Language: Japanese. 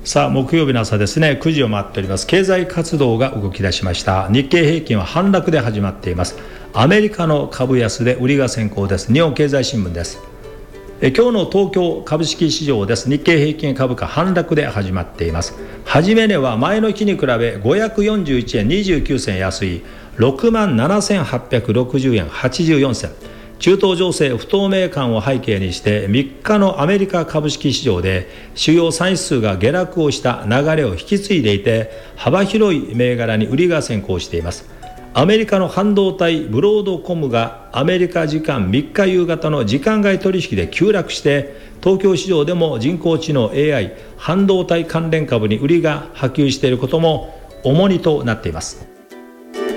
さあ木曜日の朝ですね、9時を回っております。経済活動が動き出しました。日経平均は反落で始まっています。アメリカの株安で売りが先行です。日本経済新聞です。今日の東京株式市場です。日経平均株価反落で始まっています。始め値は前の日に比べ541円29銭安い 67,860 円84銭。中東情勢不透明感を背景にして3日のアメリカ株式市場で主要産指数が下落をした流れを引き継いでいて、幅広い銘柄に売りが先行しています。アメリカの半導体ブロードコムがアメリカ時間3日夕方の時間外取引で急落して、東京市場でも人工知能 AI 半導体関連株に売りが波及していることも重荷となっています。